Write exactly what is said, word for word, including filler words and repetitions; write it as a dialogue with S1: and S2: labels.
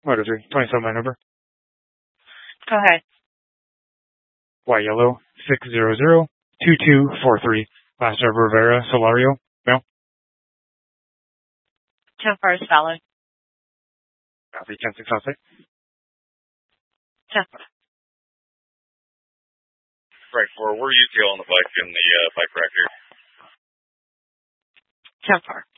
S1: Motor three, twenty-seven my number.
S2: Go ahead.
S1: Y yellow, six zero zero, two two four three. Last driver Rivera, Solario, mail.
S2: ten four is valid.
S1: Copy, ten six outside.
S2: ten four.
S3: Right four, where are you on the bike in the uh, bike rack here?
S2: ten four.